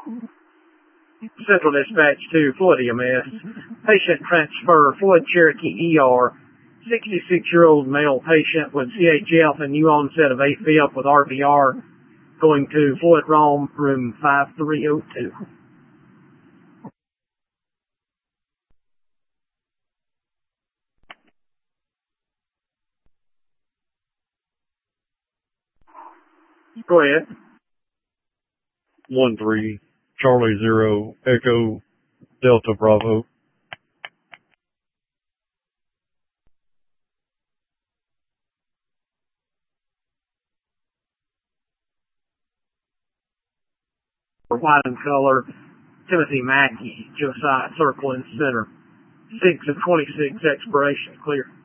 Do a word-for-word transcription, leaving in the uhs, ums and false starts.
Central Dispatch to Floyd E M S. Patient transfer, Floyd Cherokee E R. sixty-six-year-old male patient with C H F and new onset of A Fib with R V R going to Floyd Rome, room five three oh two. Go ahead. One three Charlie Zero Echo Delta Bravo. White in color, Timothy Mackey, Josiah Circle in center. six of twenty-six expiration, clear.